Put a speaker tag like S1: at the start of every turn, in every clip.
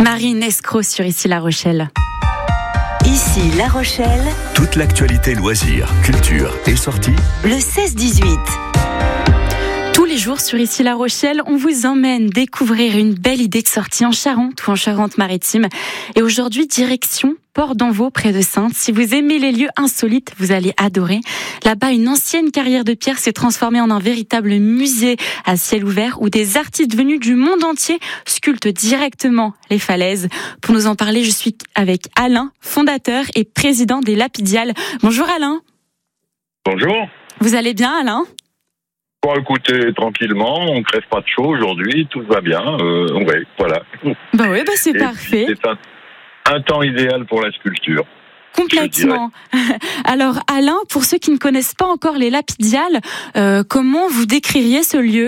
S1: Marine Escroc sur Ici La Rochelle.
S2: Ici La Rochelle.
S3: Toute l'actualité loisirs, culture et sorties.
S2: Le 16-18.
S1: Tous les jours sur Ici La Rochelle, on vous emmène découvrir une belle idée de sortie en Charente ou en Charente-Maritime. Et aujourd'hui, direction Port d'Envaux, près de Saintes. Si vous aimez les lieux insolites, vous allez adorer. Là-bas, une ancienne carrière de pierre s'est transformée en un véritable musée à ciel ouvert où des artistes venus du monde entier sculptent directement les falaises. Pour nous en parler, je suis avec Alain, fondateur et président des Lapidiales. Bonjour Alain.
S4: Bonjour.
S1: Vous allez bien Alain ?
S4: Bon, écoutez, tranquillement, on crève pas de chaud aujourd'hui, tout va bien, ouais, voilà.
S1: C'est parfait.
S4: C'est un temps idéal pour la sculpture.
S1: Complètement. Alors Alain, pour ceux qui ne connaissent pas encore les Lapidiales, comment vous décririez ce lieu ?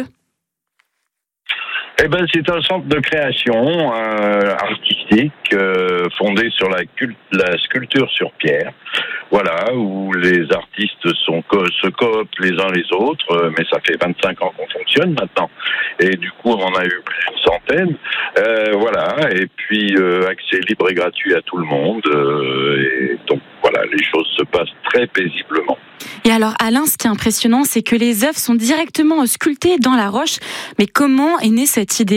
S4: C'est un centre de création artistique fondé sur la sculpture sur pierre. Voilà, où les artistes se cooptent les uns les autres, mais ça fait 25 ans qu'on fonctionne maintenant. Et du coup, on en a eu plus d'une centaine. Voilà, et puis accès libre et gratuit à tout le monde. Et donc voilà, les choses se passent très paisiblement.
S1: Et alors Alain, ce qui est impressionnant, c'est que les œuvres sont directement sculptées dans la roche. Mais comment est née cette idée ?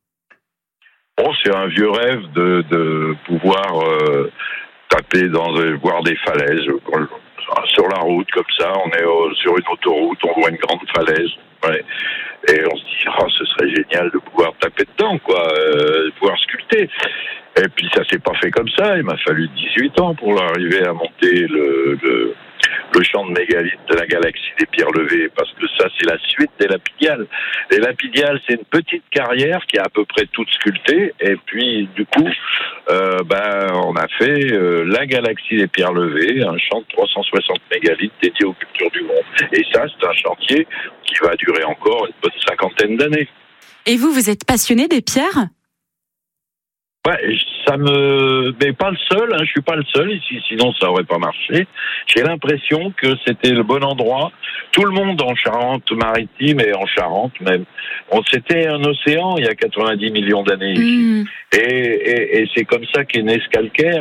S4: C'est un vieux rêve de pouvoir taper voir des falaises. Sur la route, comme ça, on est sur une autoroute, on voit une grande falaise. Ouais. Et on se dit, ce serait génial de pouvoir taper dedans, de pouvoir sculpter. Et puis ça s'est pas fait comme ça. Il m'a fallu 18 ans pour arriver à monter le champ de mégalithes de la galaxie des pierres levées, parce que ça, c'est la suite des Lapidiales. Les Lapidiales, c'est une petite carrière qui est à peu près toute sculptée, et puis, du coup, on a fait la galaxie des pierres levées, un champ de 360 mégalithes dédié aux cultures du monde. Et ça, c'est un chantier qui va durer encore une bonne 50aine d'années.
S1: Et vous êtes passionné des pierres ?
S4: Ouais, mais pas le seul, je suis pas le seul ici, sinon ça aurait pas marché. J'ai l'impression que c'était le bon endroit. Tout le monde en Charente-Maritime et en Charente même. C'était un océan il y a 90 millions d'années ici. Et c'est comme ça qu'est né ce calcaire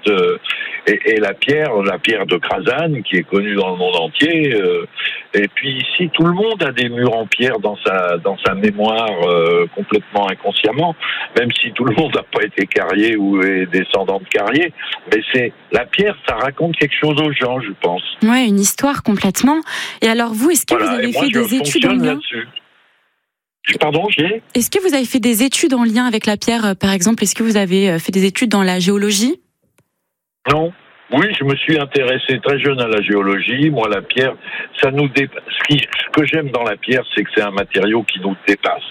S4: et la pierre de Crasane qui est connue dans le monde entier. Et puis ici, tout le monde a des murs en pierre dans sa mémoire complètement inconsciemment, même si tout le monde n'a pas été carrier ou est descendant de carrier. Mais la pierre, ça raconte quelque chose aux gens, je pense.
S1: Ouais, une histoire complètement. Et alors vous, est-ce que vous avez fait des études en lien ?
S4: Pardon,
S1: Est-ce que vous avez fait des études en lien avec la pierre, par exemple ? Est-ce que vous avez fait des études dans la géologie ?
S4: Non. Oui, je me suis intéressé très jeune à la géologie. Moi, la pierre, ça nous dépasse. Ce que j'aime dans la pierre, c'est que c'est un matériau qui nous dépasse.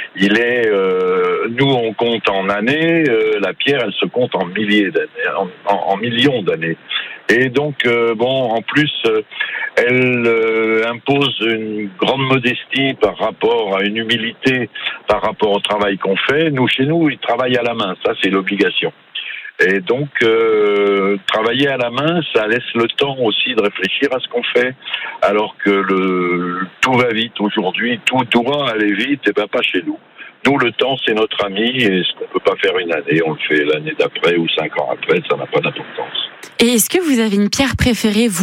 S4: Nous, on compte en années. La pierre, elle se compte en milliers d'années, en millions d'années. Et donc, en plus, elle impose une grande modestie par rapport à une humilité, par rapport au travail qu'on fait. Chez nous, ils travaillent à la main. Ça, c'est l'obligation. Et donc, travailler à la main, ça laisse le temps aussi de réfléchir à ce qu'on fait, alors que tout va vite aujourd'hui, tout doit aller vite, et pas chez nous. Nous, le temps, c'est notre ami, et ce qu'on peut pas faire une année, on le fait l'année d'après ou 5 ans après, ça n'a pas d'importance.
S1: Et est-ce que vous avez une pierre préférée, vous ?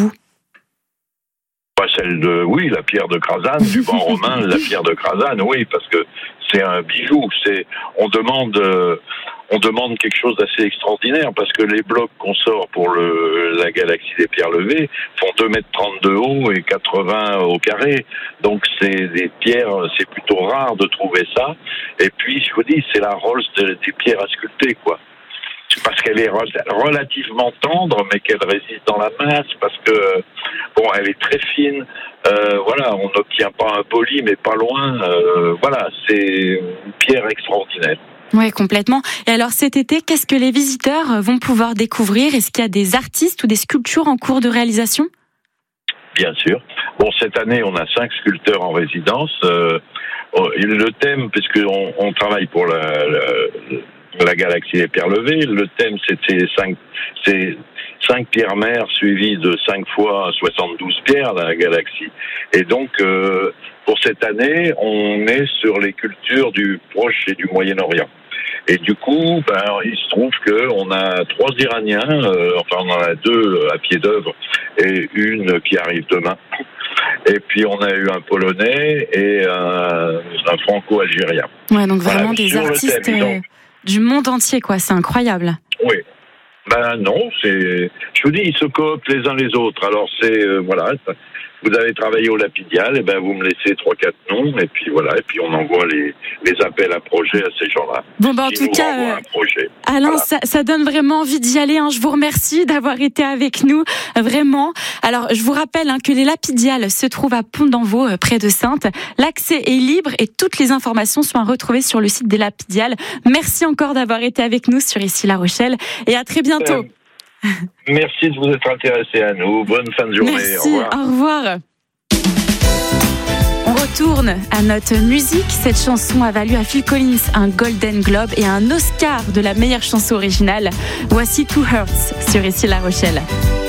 S4: Oui, la pierre de Crasane, du banc romain, la pierre de Crasane, oui, parce que c'est un bijou. On demande quelque chose d'assez extraordinaire, parce que les blocs qu'on sort pour la galaxie des pierres levées font 2,30 m de haut et 80 au carré. Donc c'est des pierres, c'est plutôt rare de trouver ça. Et puis, je vous dis, c'est la Rolls des pierres à sculpter, quoi. Parce qu'elle est relativement tendre, mais qu'elle résiste dans la masse, parce que elle est très fine. On n'obtient pas un poli, mais pas loin. C'est une pierre extraordinaire.
S1: Oui, complètement. Et alors cet été, qu'est-ce que les visiteurs vont pouvoir découvrir ? Est-ce qu'il y a des artistes ou des sculptures en cours de réalisation ?
S4: Bien sûr. Cette année, on a 5 sculpteurs en résidence. Le thème, puisqu'on travaille pour la galaxie des pierres levées, le thème, c'est 5 pierres mères suivies de 5 fois 72 pierres dans la galaxie. Et donc, pour cette année, on est sur les cultures du Proche et du Moyen-Orient. Et du coup, il se trouve qu'on a 3 Iraniens, on en a 2 à pied d'œuvre et une qui arrive demain. Et puis on a eu un Polonais et un Franco-Algérien.
S1: Ouais, donc vraiment des artistes du monde entier, quoi. C'est incroyable.
S4: Oui. Non, je vous dis, ils se cooptent les uns les autres. Alors vous avez travaillé au Lapidial, et vous me laissez 3-4 noms, et puis voilà, et puis on envoie les appels à projets à ces gens-là.
S1: Bon, en tout cas, Alain, ça donne vraiment envie d'y aller. Je vous remercie d'avoir été avec nous, vraiment. Alors, je vous rappelle que les Lapidiales se trouvent à Pont d'Envaux, près de Saintes. L'accès est libre et toutes les informations sont à retrouver sur le site des Lapidiales. Merci encore d'avoir été avec nous sur Ici La Rochelle, et à très bientôt.
S4: Merci de vous être intéressé à nous. Bonne fin de journée.
S1: Merci, au revoir. On retourne à notre musique. Cette chanson a valu à Phil Collins un Golden Globe et un Oscar de la meilleure chanson originale. Voici Two Hearts sur Ici La Rochelle.